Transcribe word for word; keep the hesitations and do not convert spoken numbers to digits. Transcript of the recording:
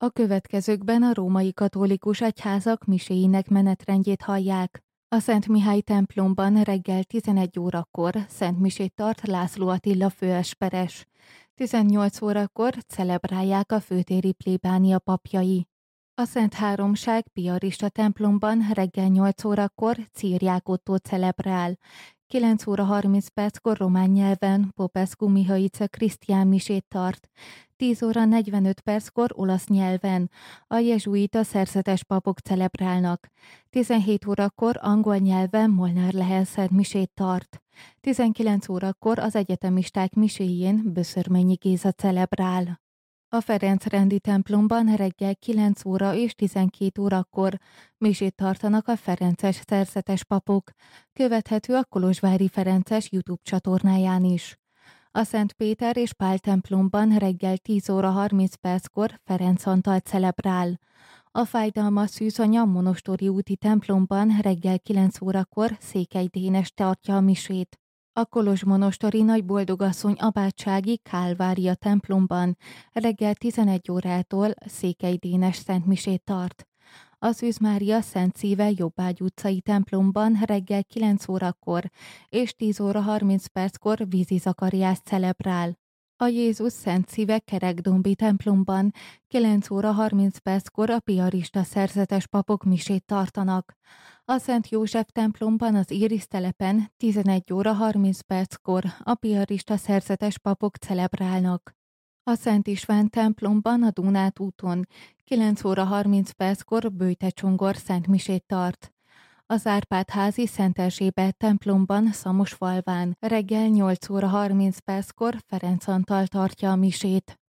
A következőkben a római katolikus egyházak miséinek menetrendjét hallják. A Szent Mihály templomban reggel tizenegy órakor szent misét tart László Attila főesperes. tizennyolc órakor celebrálják a főtéri plébánia papjai. A Szent Háromság piarista templomban reggel nyolc órakor Ciriák Ottó celebrál. kilenc óra harminc perckor román nyelven Popescu Mihaice Krisztián misét tart. tíz óra negyvenöt perckor olasz nyelven a jezsuita szerzetes papok celebrálnak. tizenhét órakor angol nyelven Molnár Lehel szent misét tart. tizenkilenc órakor az egyetemisták miséjén Böszörményi Géza celebrál. A Ferencrendi templomban reggel kilenc óra és tizenkét órakor misét tartanak a ferences szerzetes papok, követhető a Kolozsvári Ferences YouTube csatornáján is. A Szent Péter és Pál templomban reggel tíz óra harminc perckor Ferenc Antal celebrál. A Fájdalmas Szűzanya Monostori úti templomban reggel kilenc órakor Székely Dénes tartja a misét. A kolozsmonostori Nagyboldogasszony apátsági Kálvária templomban reggel tizenegy órától Székely Dénes szentmisét tart. A Szűz Mária Szent Szíve Jobbágy utcai templomban reggel kilenc órakor és tíz óra harminc perckor Vízi Zakariás celebrál. A Jézus Szent Szíve Kerekdombi templomban kilenc óra harminc perckor a piarista szerzetes papok misét tartanak. A Szent József templomban az Íris telepen tizenegy óra harminc perckor a piarista szerzetes papok celebrálnak. A Szent István templomban a Dunát úton kilenc óra harminc perckor Böjte Csongor szentmisét tart. Az Árpád-házi Szent Erzsébet templomban Szamosfalván reggel nyolc óra harminc perckor Ferenc Antal tartja a misét.